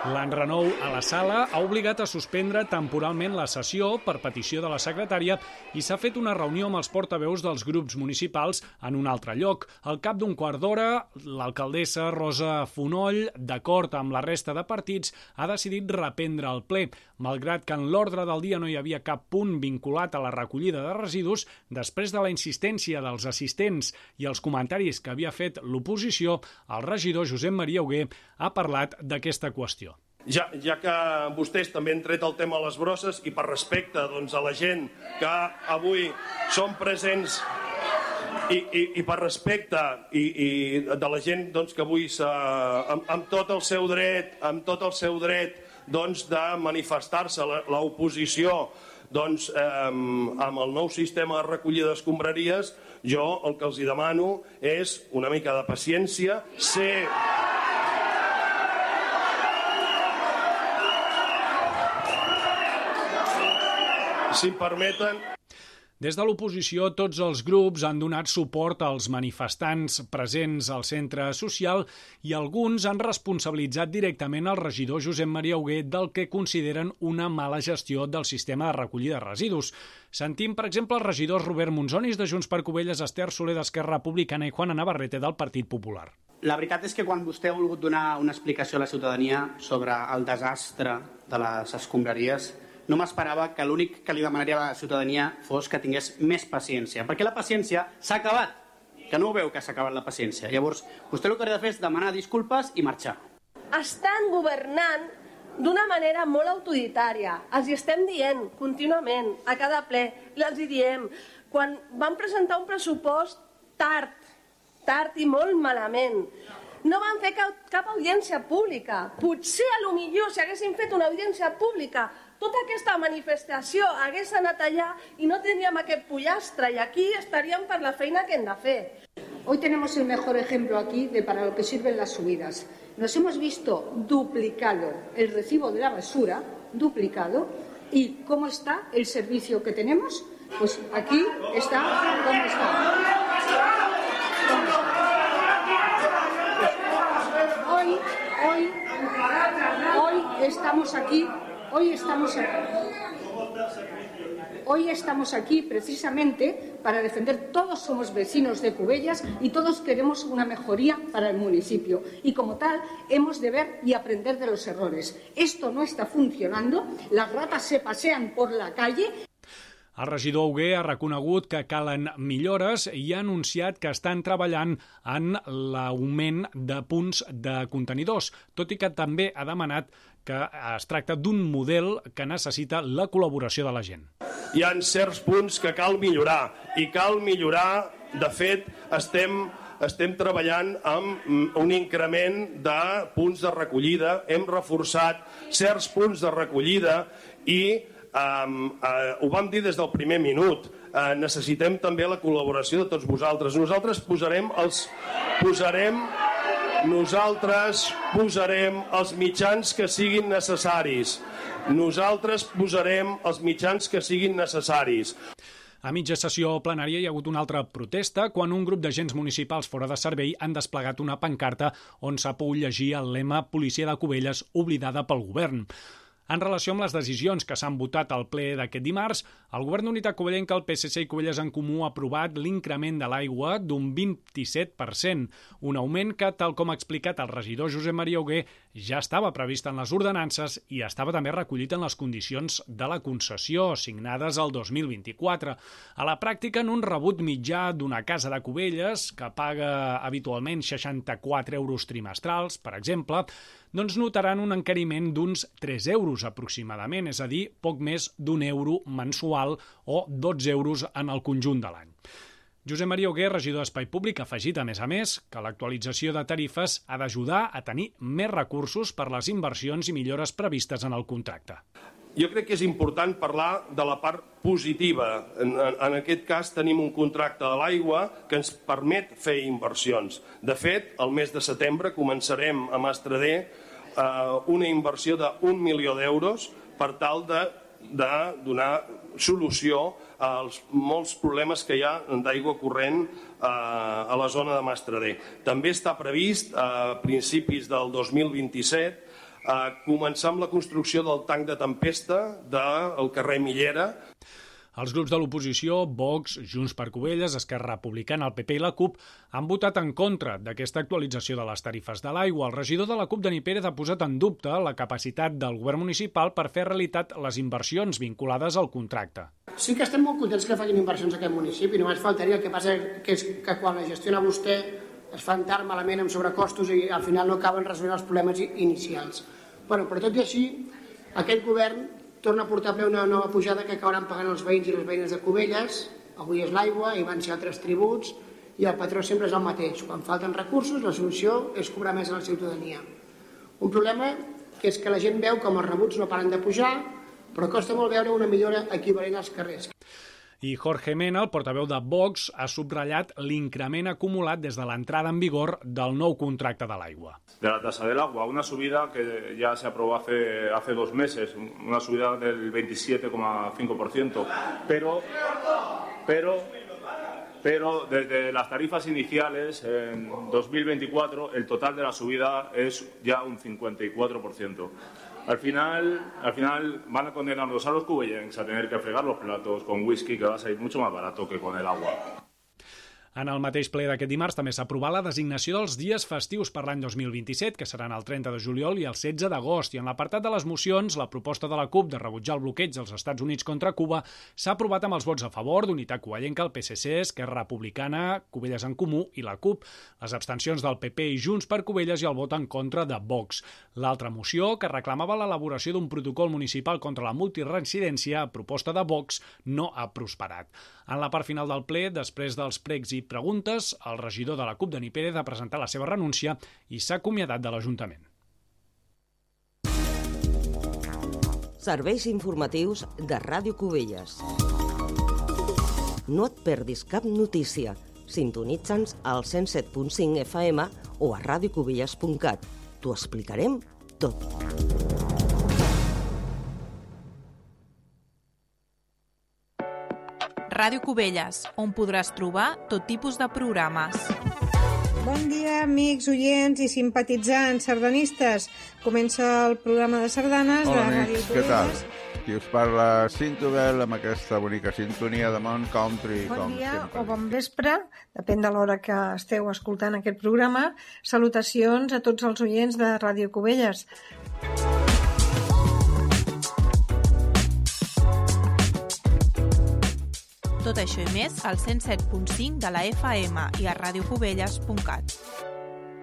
L'enrenou a la sala ha obligat a suspendre temporalment la sessió per petició de la secretària i s'ha fet una reunió amb els portaveus dels grups municipals en un altre lloc. Al cap d'un quart d'hora, l'alcaldessa Rosa Fonoll, d'acord amb la resta de partits, ha decidit reprendre el ple. Malgrat que en l'ordre del dia no hi havia cap punt vinculat a la recollida de residus, després de la insistència dels assistents i els comentaris que havia fet l'oposició, el regidor Josep Maria Hugué ha parlat d'aquesta qüestió. Ja que vostès també han tret el tema a les brosses i per respecte a la gent que avui són presents i per respecte de la gent que avui amb tot el seu dret de manifestar-se l'oposició amb el nou sistema de recollida d'escombraries, jo el que els demano és una mica de paciència, si em permeten. Des de l'oposició, tots els grups han donat suport als manifestants presents al centre social i alguns han responsabilitzat directament el regidor Josep Maria Hugué del que consideren una mala gestió del sistema de recollida de residus. Sentim, per exemple, els regidors Robert Monzonis de Junts per Cubelles, Esther Soler d'Esquerra Republicana i Juana Navarrete del Partit Popular. La veritat és que quan vostè ha volgut donar una explicació a la ciutadania sobre el desastre de les escombraries, no m'esperava que l'únic que li demanaria a la ciutadania fos que tingués més paciència, perquè la paciència s'ha acabat, que no ho veu que s'ha acabat la paciència. Llavors, vostè el que hauria de fer és demanar disculpes i marxar. Estan governant d'una manera molt autoritària. Els hi estem dient contínuament, a cada ple, els hi diem. Quan van presentar un pressupost tard i molt malament, no van fer cap audiència pública. Potser, potser, si haguessin fet una audiència pública, tota aquesta manifestació hagués anat allà i no tindríem aquest pollastre i aquí estaríem per la feina que hem de fer. Hoy tenemos el mejor ejemplo aquí de para lo que sirven las subidas. Nos hemos visto duplicado el recibo de la basura, duplicado, y ¿cómo está el servicio que tenemos? Pues aquí está como está. Hoy estamos aquí precisamente para defender. Todos somos vecinos de Cubellas y todos queremos una mejoría para el municipio. Y como tal, hemos de ver y aprender de los errores. Esto no está funcionando, las ratas se pasean por la calle. El regidor Hugué ha reconegut que calen millores i ha anunciat que estan treballant en l'augment de punts de contenidors, tot i que també ha demanat que es tracta d'un model que necessita la col·laboració de la gent. Hi ha certs punts que cal millorar, i cal millorar, de fet, estem treballant amb un increment de punts de recollida, hem reforçat certs punts de recollida i ho vam dir des del primer minut, necessitem també la col·laboració de tots vosaltres. Nosaltres posarem els mitjans que siguin necessaris. A mitja sessió plenària hi ha hagut una altra protesta quan un grup d'agents municipals fora de servei han desplegat una pancarta on s'ha pogut llegir el lema «Policia de Cubelles oblidada pel govern». En relació amb les decisions que s'han votat al ple d'aquest dimarts, el Govern d'Unitat Covellenca, el PSC i Cubelles en Comú ha aprovat l'increment de l'aigua d'un 27%, un augment que, tal com ha explicat el regidor Josep Maria Hugué, ja estava previst en les ordenances i estava també recollit en les condicions de la concessió signades el 2024. A la pràctica, en un rebut mitjà d'una casa de Cubelles, que paga habitualment 64 euros trimestrals, per exemple, doncs notaran un encariment d'uns 3 euros aproximadament, és a dir, poc més d'un euro mensual o 12 euros en el conjunt de l'any. Josep Maria Hugué, regidor d'Espai Públic, ha afegit, a més, que l'actualització de tarifes ha d'ajudar a tenir més recursos per les inversions i millores previstes en el contracte. Jo crec que és important parlar de la part positiva. En aquest cas tenim un contracte de l'aigua que ens permet fer inversions. De fet, el mes de setembre començarem a Mastradé una inversió d'1 milió d'euros per tal de donar solució als molts problemes que hi ha d'aigua corrent a la zona de Mastradé. També està previst a principis del 2027 començar amb la construcció del tanc de tempesta del carrer Millera. Els grups de l'oposició, Vox, Junts per Cubelles, Esquerra Republicana, el PP i la CUP han votat en contra d'aquesta actualització de les tarifes de l'aigua. El regidor de la CUP, Dani Pérez, ha posat en dubte la capacitat del govern municipal per fer realitat les inversions vinculades al contracte. Sí que estem molt contents que facin inversions a aquest municipi, només faltaria. El que passa és que quan la gestiona vostè es fan tard, malament, amb sobrecostos i al final no acaben resolent els problemes inicials. Però tot i així, aquest govern torna a portar a ple una nova pujada que acabaran pagant els veïns i les veïnes de Cubelles. Avui és l'aigua, i van ser altres tributs, i el patró sempre és el mateix. Quan falten recursos, la solució és cobrar més a la ciutadania. Un problema que és que la gent veu com els rebuts no paren de pujar, però costa molt veure una millora equivalent als carrers. I Jorge Mena, el portaveu de Vox, ha subratllat l'increment acumulat des de l'entrada en vigor del nou contracte de l'aigua. De la tasa del agua, una subida que ya se aprobó hace 2 meses, una subida del 27,5%, pero desde las tarifas iniciales en 2024 el total de la subida es ya un 54%. Al final van a condenarnos a los cubellenses a tener que fregar los platos con whisky, que va a salir mucho más barato que con el agua. En el mateix ple d'aquest dimarts també s'ha aprovat la designació dels dies festius per l'any 2027, que seran el 30 de juliol i el 16 d'agost. I en l'apartat de les mocions, la proposta de la CUP de rebutjar el bloqueig dels Estats Units contra Cuba s'ha aprovat amb els vots a favor d'Unitat Covellenca, el PSC, Esquerra Republicana, Cubelles en Comú i la CUP, les abstencions del PP i Junts per Cubelles i el vot en contra de Vox. L'altra moció, que reclamava l'elaboració d'un protocol municipal contra la multireincidència a proposta de Vox, no ha prosperat. En la part final del ple, després dels pregs i preguntes, el regidor de la CUP, Dani Pérez, ha presentat la seva renúncia i s'ha acomiadat de l'Ajuntament. Serveis informatius de Ràdio Cubelles. No et perdis cap notícia. Sintonitza'ns al 107.5 FM o a radiocubelles.cat. T'ho explicarem tot. Ràdio Cubelles, on podràs trobar tot tipus de programes. Bon dia, amics, oients i simpatitzants sardanistes. Comença el programa de sardanes de Ràdio Cubelles. Què tal? Qui us parla, Cinto Bell, amb aquesta bonica sintonia de Mount Country. Bon dia o bon vespre, depèn de l'hora que esteu escoltant aquest programa. Salutacions a tots els oients de Ràdio Cubelles. Tot això i més al 107.5 de la FM i a radiocubelles.cat.